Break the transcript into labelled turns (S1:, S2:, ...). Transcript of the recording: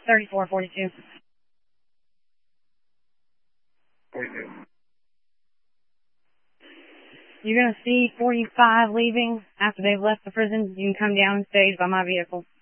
S1: 3442.
S2: 42.
S1: You're going to see 45 leaving after they've left the prison. You can come down and stage by my vehicle.